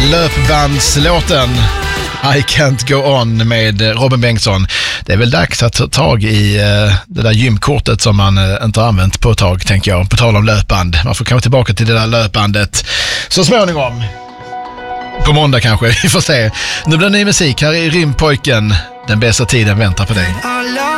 löpbandslåten I Can't Go On med Robin Bengtsson. Det är väl dags att ta tag i det där gymkortet som man inte har använt på ett tag, tänker jag. På tal om löpband. Man får komma tillbaka till det där löpbandet så småningom. På måndag kanske, vi får se. Nu blir det ny musik här i Rimpojken. Den bästa tiden väntar på dig.